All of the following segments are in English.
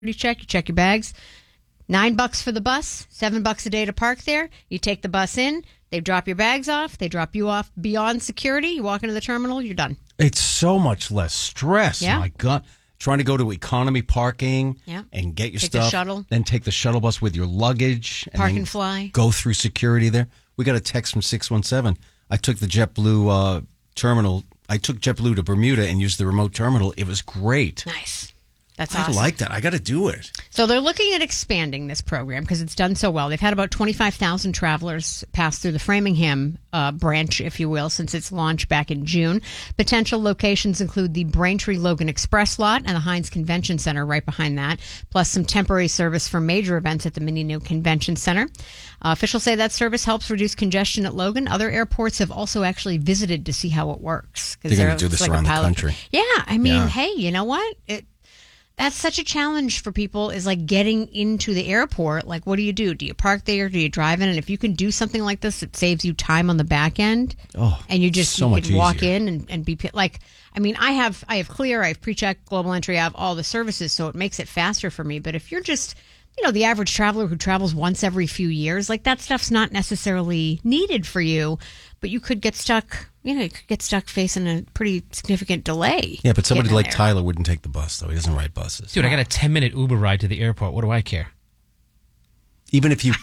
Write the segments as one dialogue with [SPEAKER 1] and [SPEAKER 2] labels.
[SPEAKER 1] check. You check your bags. $9 for the bus, $7 a day to park there. You take the bus in. They drop your bags off. They drop you off beyond security. You walk into the terminal. You're done.
[SPEAKER 2] It's so much less stress.
[SPEAKER 1] Yeah.
[SPEAKER 2] My God. Trying to go to economy parking and get your stuff.
[SPEAKER 1] The shuttle.
[SPEAKER 2] Then take the shuttle bus with your luggage.
[SPEAKER 1] Park and fly.
[SPEAKER 2] Go through security there. We got a text from 617. I took the JetBlue terminal. I took JetBlue to Bermuda and used the remote terminal. It was great.
[SPEAKER 1] Nice. That's awesome.
[SPEAKER 2] I like that. I got to do it.
[SPEAKER 1] So they're looking at expanding this program because it's done so well. They've had about 25,000 travelers pass through the Framingham branch, if you will, since its launch back in June. Potential locations include the Braintree Logan Express lot and the Heinz Convention Center right behind that, plus some temporary service for major events at the Menino Convention Center. Officials say that service helps reduce congestion at Logan. Other airports have also actually visited to see how it works.
[SPEAKER 2] They're going to do this around the country.
[SPEAKER 1] Yeah. I mean, hey, you know what? That's such a challenge for people is like getting into the airport. Like, what do you do? Do you park there? Do you drive in? And if you can do something like this, it saves you time on the back end. And you just
[SPEAKER 2] so much
[SPEAKER 1] can walk
[SPEAKER 2] easier.
[SPEAKER 1] in and be like, I mean, I have Clear, I have PreCheck, Global Entry, I have all the services, so it makes it faster for me. But if you're just, the average traveler who travels once every few years, like that stuff's not necessarily needed for you, but you could get stuck. You could get stuck facing a pretty significant delay.
[SPEAKER 2] Yeah, but somebody like Tyler wouldn't take the bus, though. He doesn't ride buses.
[SPEAKER 3] Dude, I got a 10-minute Uber ride to the airport. What do I care?
[SPEAKER 2] Even if you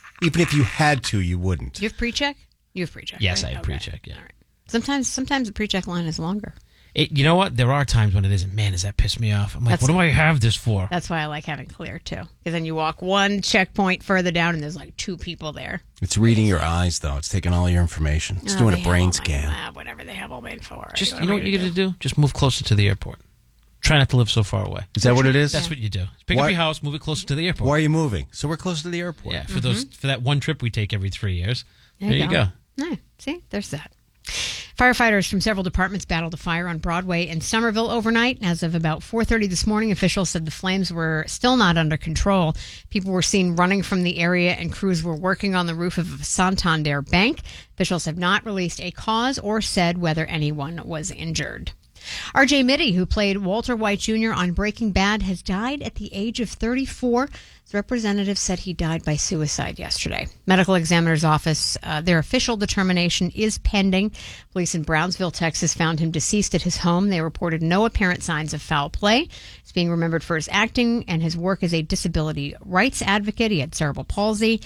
[SPEAKER 2] had to, you wouldn't.
[SPEAKER 1] You have PreCheck? You have PreCheck.
[SPEAKER 3] Yes,
[SPEAKER 1] right?
[SPEAKER 3] I have PreCheck, yeah.
[SPEAKER 1] All right. Sometimes the PreCheck line is longer.
[SPEAKER 3] You know what? There are times when it isn't. Man, does that piss me off? I'm like, what do I have this for?
[SPEAKER 1] That's why I like having Clear, too. Because then you walk one checkpoint further down and there's like 2 people there.
[SPEAKER 2] It's reading your eyes, though. It's taking all your information. It's doing a brain scan.
[SPEAKER 1] Whatever they have all made for.
[SPEAKER 3] Just, you know what you got to do? Just move closer to the airport. Try not to live so far away.
[SPEAKER 2] Is that what it is?
[SPEAKER 3] That's what you do. Pick up your house, move it closer to the airport.
[SPEAKER 2] Why are you moving? So we're close to the airport.
[SPEAKER 3] Yeah, for that one trip we take every 3 years. There you go.
[SPEAKER 1] No, see, there's that. Firefighters from several departments battled a fire on Broadway in Somerville overnight. As of about 4:30 this morning, officials said the flames were still not under control. People were seen running from the area, and crews were working on the roof of a Santander bank. Officials have not released a cause or said whether anyone was injured. R.J. Mitty, who played Walter White Jr. on Breaking Bad, has died at the age of 34. His representative said he died by suicide yesterday. Medical examiner's office, their official determination is pending. Police in Brownsville, Texas, found him deceased at his home. They reported no apparent signs of foul play. He's being remembered for his acting and his work as a disability rights advocate. He had cerebral palsy.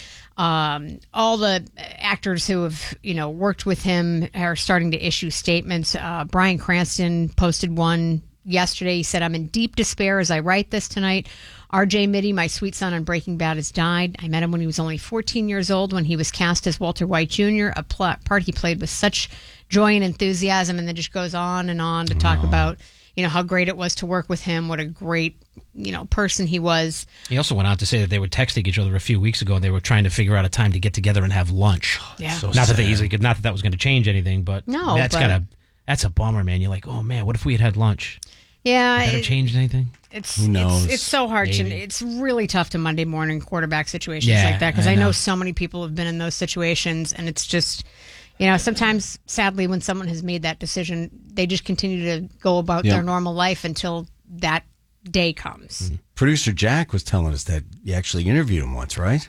[SPEAKER 1] All the actors who have, worked with him are starting to issue statements. Bryan Cranston posted one yesterday. He said, "I'm in deep despair as I write this tonight. R.J. Mitty, my sweet son on Breaking Bad, has died. I met him when he was only 14 years old when he was cast as Walter White Jr., a part he played with such joy and enthusiasm," and then just goes on and on to talk about, how great it was to work with him, what a great, person he was.
[SPEAKER 3] He also went on to say that they were texting each other a few weeks ago and they were trying to figure out a time to get together and have lunch.
[SPEAKER 1] Yeah.
[SPEAKER 2] So
[SPEAKER 3] not that they easily could, not that was going to change anything, but
[SPEAKER 1] no,
[SPEAKER 3] that's a bummer, man. You're like, oh man, what if we had lunch?
[SPEAKER 1] Yeah.
[SPEAKER 3] Would that have changed anything?
[SPEAKER 2] Who knows?
[SPEAKER 1] It's so hard. It's really tough to Monday morning quarterback situations like that because I know so many people have been in those situations, and it's just, sometimes, sadly, when someone has made that decision, they just continue to go about their normal life until that day comes.
[SPEAKER 2] Mm-hmm. Producer Jack was telling us that you actually interviewed him once, right?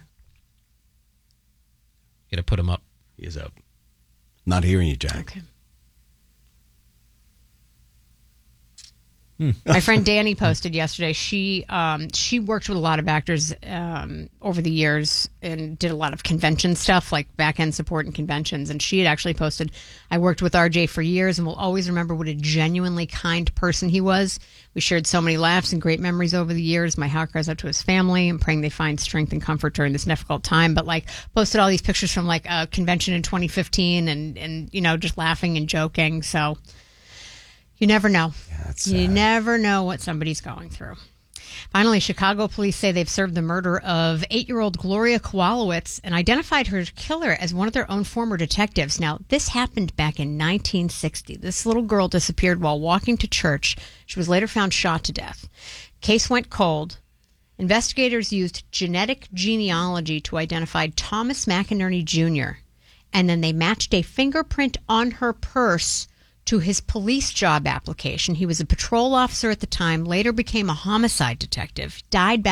[SPEAKER 3] You got to put him up.
[SPEAKER 2] He is up. Not hearing you, Jack.
[SPEAKER 1] Okay. My friend Danny posted yesterday. She worked with a lot of actors over the years and did a lot of convention stuff, like back-end support and conventions. And she had actually posted, "I worked with RJ for years and will always remember what a genuinely kind person he was. We shared so many laughs and great memories over the years. My heart goes out to his family. I'm praying they find strength and comfort during this difficult time." But posted all these pictures from a convention in 2015 and just laughing and joking. So you never know. You never know what somebody's going through. Finally, Chicago police say they've served the murder of 8-year-old Gloria Kowalowitz and identified her killer as one of their own former detectives. Now, this happened back in 1960. This little girl disappeared while walking to church. She was later found shot to death. Case went cold. Investigators used genetic genealogy to identify Thomas McInerney Jr., and then they matched a fingerprint on her purse to his police job application. He was a patrol officer at the time, later became a homicide detective, died back